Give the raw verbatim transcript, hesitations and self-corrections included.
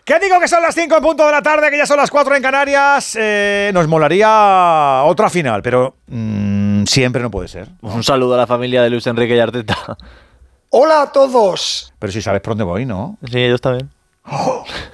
Que digo que son las cinco en punto de la tarde, que ya son las cuatro en Canarias. Eh, nos molaría otra final, pero mmm, siempre no puede ser. Un saludo a la familia de Luis Enrique y Arteta. Hola a todos. Pero si sabes por dónde voy, ¿no? Sí, ellos también. Oh.